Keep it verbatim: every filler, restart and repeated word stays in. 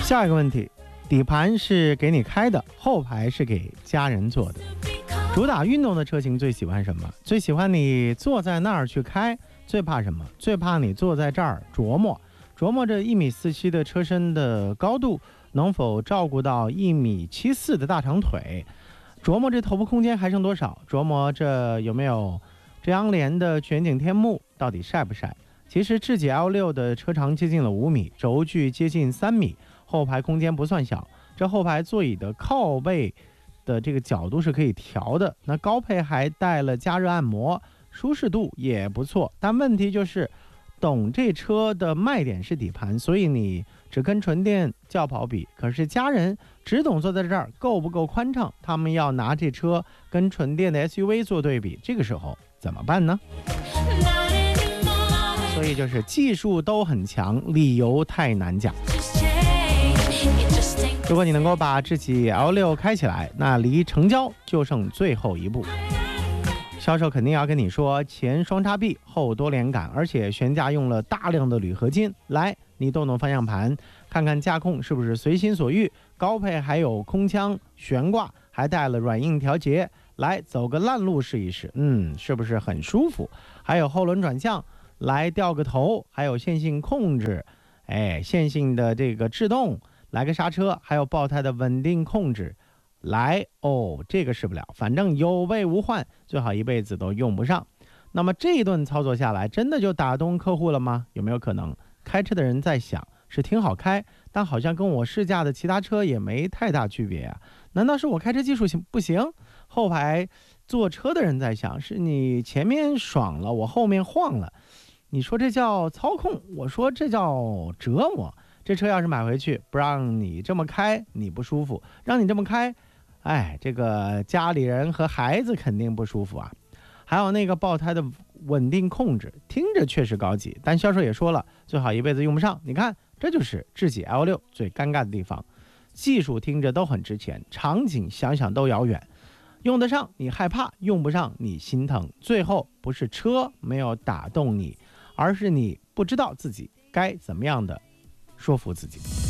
下一个问题，底盘是给你开的，后排是给家人坐的。主打运动的车型最喜欢什么？最喜欢你坐在那儿去开，最怕什么？最怕你坐在这儿琢磨琢磨着一米四七的车身的高度能否照顾到一米七四的大长腿，琢磨这头部空间还剩多少，琢磨这有没有遮阳帘的全景天幕到底晒不晒。其实智己 L 六 的车长接近了五米，轴距接近三米，后排空间不算小，这后排座椅的靠背的这个角度是可以调的，那高配还带了加热按摩，舒适度也不错。但问题就是懂这车的卖点是底盘，所以你只跟纯电轿跑比，可是家人只懂坐在这儿够不够宽敞，他们要拿这车跟纯电的 S U V 做对比，这个时候怎么办呢？所以就是技术都很强，理由太难讲。如果你能够把智己 L 六 开起来，那离成交就剩最后一步。销售肯定要跟你说前双叉臂，后多连杆，而且悬架用了大量的铝合金。来，你动动方向盘，看看驾控是不是随心所欲。高配还有空腔悬挂，还带了软硬调节。来，走个烂路试一试，嗯，是不是很舒服？还有后轮转向，来掉个头，还有线性控制，哎，线性的这个制动，来个刹车，还有爆胎的稳定控制。来哦，这个试不了，反正有备无患，最好一辈子都用不上。那么这一顿操作下来，真的就打动客户了吗？有没有可能开车的人在想是挺好开，但好像跟我试驾的其他车也没太大区别啊？难道是我开车技术行不行？后排坐车的人在想，是你前面爽了，我后面晃了，你说这叫操控，我说这叫折磨。这车要是买回去不让你这么开，你不舒服；让你这么开，哎，这个家里人和孩子肯定不舒服啊。还有那个爆胎的稳定控制，听着确实高级，但销售也说了，最好一辈子用不上。你看，这就是智己 L 六 最尴尬的地方，技术听着都很值钱，场景想想都遥远。用得上你害怕，用不上你心疼。最后不是车没有打动你，而是你不知道自己该怎么样的说服自己。